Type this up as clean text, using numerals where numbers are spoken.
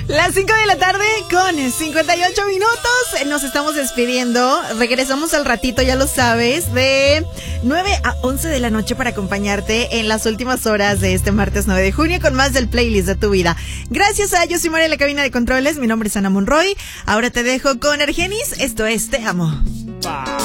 Las 5 de la tarde con 58 minutos. Nos estamos despidiendo. Regresamos al ratito, ya lo sabes, de 9 a 11 de la noche para acompañarte en las últimas horas de este martes 9 de junio con más del playlist de tu vida. Gracias a Yo Soy María en la cabina de controles. Mi nombre es Ana Monroy. Ahora te dejo con Argenis. Esto es Te Amo.